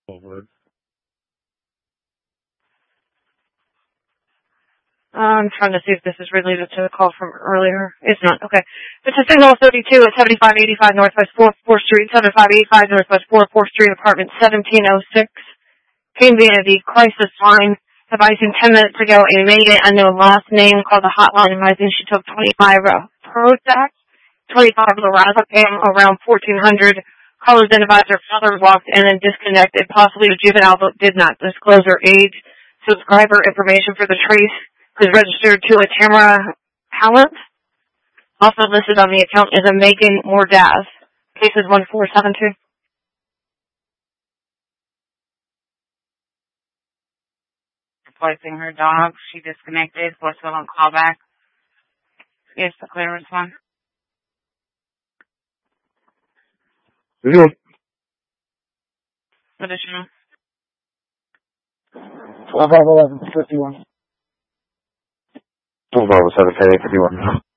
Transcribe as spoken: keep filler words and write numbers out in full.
Over. I'm trying to see if this is related to the call from earlier. It's not. Okay. It's a signal thirty-two at seventy-five eighty-five Northwest fourth Street, seventy-five eighty-five Northwest fourth Street, apartment seventeen oh six. Came via the crisis line, advising ten minutes ago a maiden unknown last name called the hotline, advising she took twenty-five uh, Prozac, twenty-five lorazepam around fourteen hundred. Callers then advised her father walked in and disconnected, possibly a juvenile, but did not disclose her age. Subscriber information for the trace is registered to a Tamara Pallant. Also listed on the account is a Megan Mordaz. Case is one four seven two. Replacing her dog. She disconnected. Voicemail on callback. Is the clearance one? Good. Additional. twelve eleven fifty-one. twelve eleven seven fifty-one.